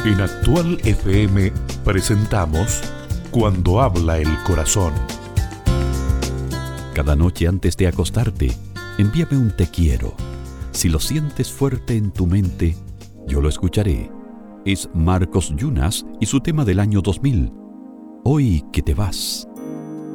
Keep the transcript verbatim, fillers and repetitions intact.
En Actual F M presentamos Cuando habla el corazón. Cada noche antes de acostarte, envíame un te quiero. Si lo sientes fuerte en tu mente, yo lo escucharé. Es Marcos Yunas y su tema del año dos mil. Hoy que te vas.